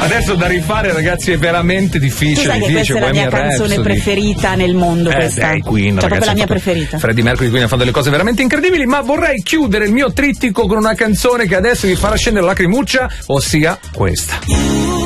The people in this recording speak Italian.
Adesso da rifare, ragazzi, è veramente difficile. Tu sai che questa è la mia canzone preferita nel mondo, questa. Queen, cioè, ragazzi, proprio la mia preferita. Freddie Mercury Queen ha fatto delle cose veramente incredibili, ma vorrei chiudere il mio trittico con una canzone che adesso vi farà scendere la lacrimuccia, ossia questa.